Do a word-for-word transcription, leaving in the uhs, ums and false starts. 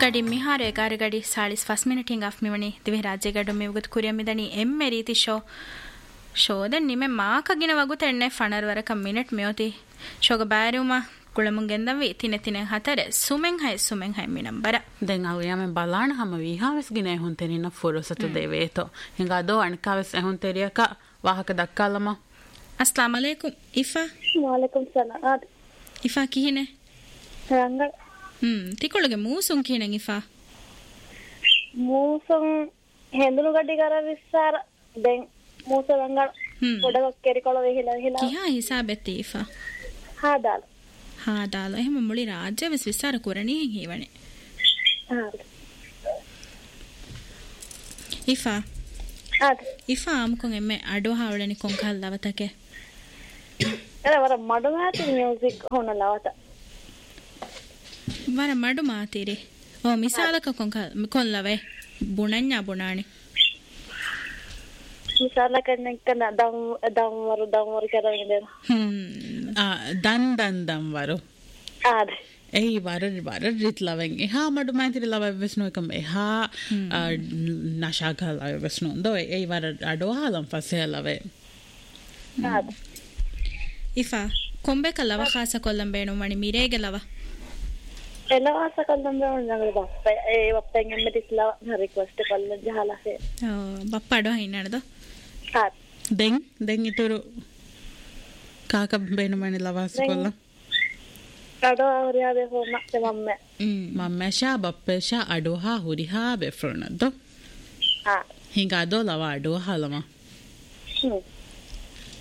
ಗಡಿ ಮಿಹಾರೆ ಗಾರೆ ಗಡಿ ಸಾಳಿಸ್ ಫಸ್ಟ್ ಮಿನಿಟಿಂಗ್ ಆಫ್ ಮಿವಣಿ ದಿವೆ ರಾಜ್ಯ ಗಡು ಮೇವುಗತ್ ಕುರಿಯ ಮಿದನಿ ಎಮ್ಮೆ ರೀತಿ ಶೋ ಶೋದ ನಿಮೆ ಮಾಕಗಿನ ವಗುತ ಎಣ್ಣೆ ಫಣರ್ವರ come minute ಮೇಯೋತಿ ಶೋಗ ಬ್ಯಾರುಮ ಕುಳಮುಂಗೆಂದವಿ ತಿನೆ ತಿನೆ ಹತರೆ ಸುಮೆಂ high ಸುಮೆಂ high ಮಿನಂಬರ then ಅವು ಯಮೆ ಬಲಾಣ ಹಮ ವಿಹಾವೆಸ್ ಗಿನೆ ಹುಂತೆನಿನ ಫುರುಸತು ದೇವೇತೋ ಹಿಂಗ ಅದೋ ಅಣಕಾವೆಸ್ ಎಹುಂತೆರಿಯಕ ವಾಹಕ ದಕ್ಕಾಲಮ ಅಸ್ಸಲಾಮು ಅಲೈಕುಂ ಇಫಾ ವಾಲೇಕುಂ ಸಲಾಂ ಇಫಾ ಕಿಹಿನೆ ರಂಗ ಹ್ಮ್ ತಿಕೊಳಗೆ ಮೂಸುಂ ಕಿಹಿನೆ ಇಫಾ ಮೂಸುಂ ಹೆಂದುನು ಗಡ್ಡಿಗಾರ ವಿಸ್ಸಾರ ದೆನ್ ಮೂಸು ರಂಗ ಪೊಡಗ ಕೆರಿಕೊಳ ವಿಹಿಲ ವಿಹಿಲ ಕಿಯಾ ಹಿಸಾಬೆತ್ತಿ ಇಫಾ ಹಾದಾಲ ಹಾದಾಲ එහෙම මුලි රාජ්‍ය විස් විස්තර කරණී හේවනේ ඉෆා ආද ඉෆා අමුකොන් එමෙ අඩෝ හාවලනි කොන් කල් දවතකේ එල වර මඩු මාති මියුසික් හොන ලවත වර මඩු මාතිරි ඕ මිසාලක කොන් කල් කොන් ලවේ බුණඤ්ඤා බුණානි මිසාලක නෙක්කන දම් දම් වර දම් වර කරගෙන දෙන ಹ್ಮ್ ಆ ದನ್ ದನ್ ದಂ ವರು ಆದ ಏಯ್ ವರ ವರ ರಿತ್ ಲವೆಂಗ್ ಎಹಾ ಮಡು ಮಾತಿರಿ ಲವ ವಿಷ್ಣು ಕಂ ಎಹಾ ನಶಾಗಲ ವಿಷ್ಣು ದೋ ಏಯ್ ವರ ಅಡೋ ಹಾಲಂ ಫಸೆ ಲವೆ ಆದ ಇಫಾ ಕೊಂಬೆ ಕಲವ ಖಾಸ ಕೊಲ್ಲಂ ಬೇಣು ಮಣಿ ಮಿರೇಗೆ ಲವ ಎಲ್ಲ ವಾಸ ಕೊಲ್ಲಂ ಬೇಣು ನಂಗಲ ಬಪ್ಪ ಏ ಬಪ್ಪ ಎಂಗೆ ಮೆದಿಸ್ಲ ರಿಕ್ವೆಸ್ಟ್ ಕೊಲ್ಲಂ ಜಹಾಲಸೆ ಓ ಬಪ್ಪ ಅಡೋ ಹೈನಡದ ಆದ ದೆನ್ ದೆನ್ ಇತುರು ಕಾಕ ಬೇಣು ಮಣಿ ಲವಾಸ ಕೊಲ್ಲಂ ಅಡೋ ಅವರಿಯಾದೆ ಹೋ ಮತ್ತೆ ಮಮ್ಮೆ ಮಮ್ಮೆ ಶಾ ಬಪ್ಪೆ ಶಾ ಅಡೋ ಹಾ ಹುರಿ ಹಾ ಬೆಫ್ರನದ್ದು ಹಾ ಹಿಂಗ ಅದೋ ಲವ ಅಡೋ ಹಾಲಮ ಹ್ಮ್